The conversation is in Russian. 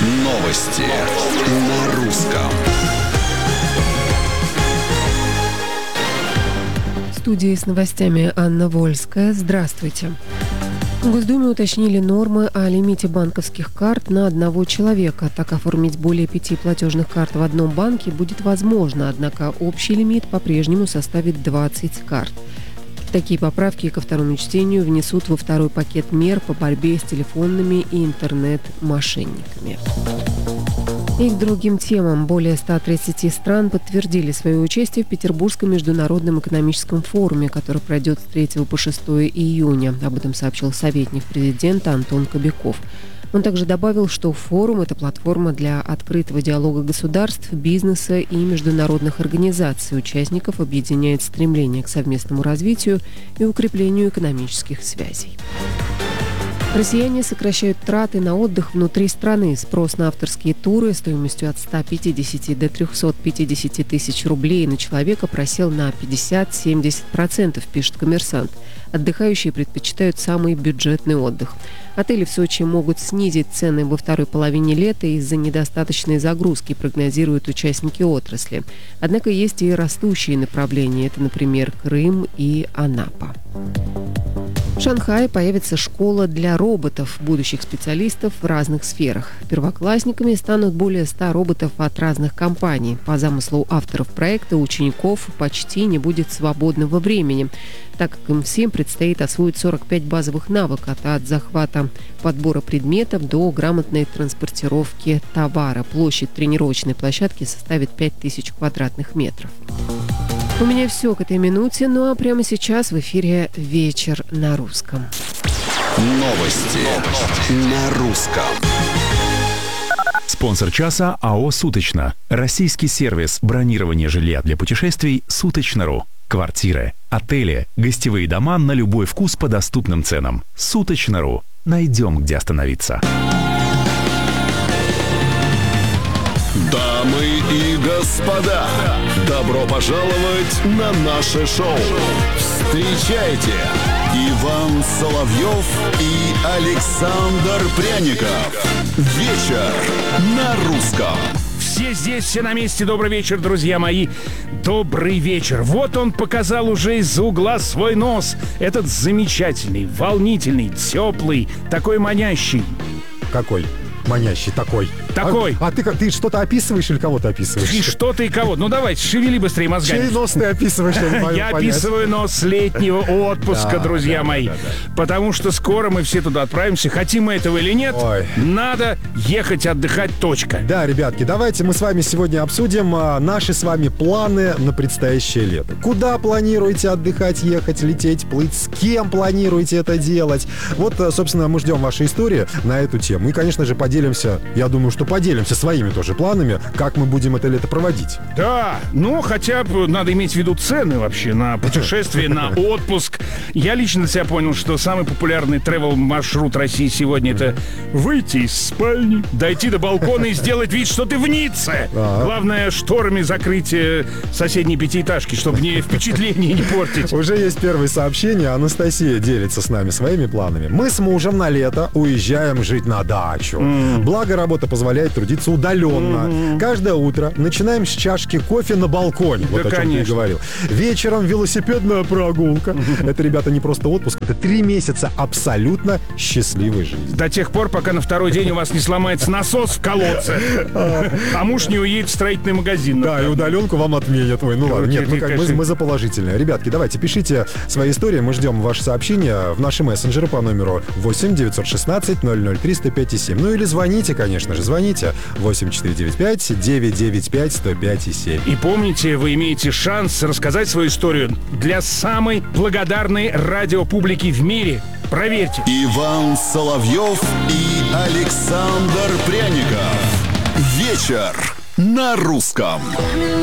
Новости на русском. В студии с новостями Анна Вольская. Здравствуйте. В Госдуме уточнили нормы о лимите банковских карт на одного человека. Так, оформить более 5 платежных карт в одном банке будет возможно, однако общий лимит по-прежнему составит 20 карт. Такие поправки ко второму чтению внесут во второй пакет мер по борьбе с телефонными и интернет-мошенниками. И к другим темам. Более 130 стран подтвердили свое участие в Петербургском международном экономическом форуме, который пройдет с 3 по 6 июня. Об этом сообщил советник президента Антон Кобяков. Он также добавил, что форум – это платформа для открытого диалога государств, бизнеса и международных организаций. Участников объединяет стремление к совместному развитию и укреплению экономических связей. Россияне сокращают траты на отдых внутри страны. Спрос на авторские туры стоимостью от 150 до 350 тысяч рублей на человека просел на 50-70%, пишет «Коммерсант». Отдыхающие предпочитают самый бюджетный отдых. Отели в Сочи могут снизить цены во второй половине лета из-за недостаточной загрузки, прогнозируют участники отрасли. Однако есть и растущие направления. Это, например, Крым и Анапа. В Шанхае появится школа для роботов, будущих специалистов в разных сферах. Первоклассниками станут более 100 роботов от разных компаний. По замыслу авторов проекта у учеников почти не будет свободного времени, так как им всем предстоит освоить 45 базовых навыков от захвата подбора предметов до грамотной транспортировки товара. Площадь тренировочной площадки составит 5000 квадратных метров. У меня все к этой минуте, ну а прямо сейчас в эфире «Вечер на русском». Новости на русском. Спонсор часа АО «Суточно». Российский сервис бронирования жилья для путешествий «Суточно.ру». Квартиры, отели, гостевые дома на любой вкус по доступным ценам. «Суточно.ру». Найдем, где остановиться. Дамы и господа, добро пожаловать на наше шоу. Встречайте, Иван Соловьев и Александр Пряников. Вечер на русском. Все здесь, все на месте. Добрый вечер, друзья мои. Добрый вечер. Вот он показал уже из-за угла свой нос. Этот замечательный, волнительный, теплый, такой манящий. Какой? Манящий такой. Такой. А ты что-то описываешь или кого-то описываешь? И что-то и кого. Ну давайте, шевели быстрее мозгами. Чей нос ты описываешь? Я описываю нос летнего отпуска, друзья мои. Потому что скоро мы все туда отправимся. Хотим мы этого или нет, надо ехать отдыхать, точка. Да, ребятки, давайте мы с вами сегодня обсудим наши с вами планы на предстоящее лето. Куда планируете отдыхать, ехать, лететь, плыть? С кем планируете это делать? Вот, собственно, мы ждем ваши истории на эту тему. И, конечно же, я думаю, что поделимся своими тоже планами, как мы будем это лето проводить. Да, ну хотя бы надо иметь в виду цены вообще на путешествие, на отпуск. Я лично для себя понял, что самый популярный тревел-маршрут России сегодня — это выйти из спальни, дойти до балкона и сделать вид, что ты в Ницце. Главное, шторами закрыть соседние пятиэтажки, чтобы мне впечатление не портить. Уже есть первые сообщения. Анастасия делится с нами своими планами. Мы с мужем на лето уезжаем жить на дачу. Благо, работа позволяет трудиться удаленно. Каждое утро начинаем с чашки кофе на балконе. Вот о чем ты и говорил. Вечером велосипедная прогулка. Это, ребята, не просто отпуск. Это 3 месяца абсолютно счастливой жизни. До тех пор, пока на второй день у вас не сломается насос в колодце. А муж не уедет в строительный магазин. Да, и удаленку вам отменят. Ой, ну ладно. Нет, мы за положительное. Ребятки, давайте, пишите свои истории. Мы ждем ваши сообщения в наши мессенджеры по номеру 8 916 003 105 7. Ну или звоните, конечно же, звоните 8495 995 105 7. И помните, вы имеете шанс рассказать свою историю для самой благодарной радиопублики в мире. Проверьте. Иван Соловьев и Александр Пряников. Вечер на русском.